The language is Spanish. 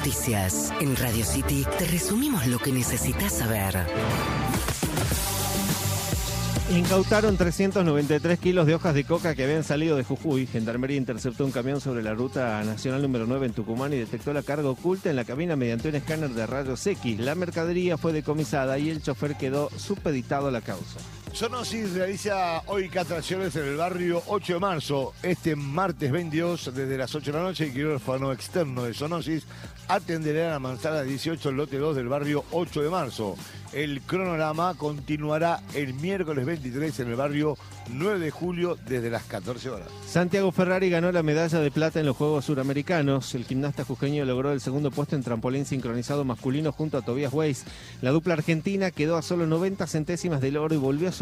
Noticias. En Radio City te resumimos lo que necesitas saber. Incautaron 393 kilos de hojas de coca que habían salido de Jujuy. Gendarmería interceptó un camión sobre la ruta nacional número 9 en Tucumán y detectó la carga oculta en la cabina mediante un escáner de rayos X. La mercadería fue decomisada y el chofer quedó supeditado a la causa. Sonosis realiza hoy castraciones en el barrio 8 de marzo. Este martes 22, desde las 8 de la noche, el quirófano externo de Sonosis atenderá a la manzana 18, lote 2 del barrio 8 de marzo. El cronograma continuará el miércoles 23 en el barrio 9 de julio desde las 14 horas. Santiago Ferrari ganó la medalla de plata en los Juegos Suramericanos. El gimnasta jujeño logró el segundo puesto en trampolín sincronizado masculino junto a Tobias Weiss. La dupla argentina quedó a solo 90 centésimas del oro y volvió a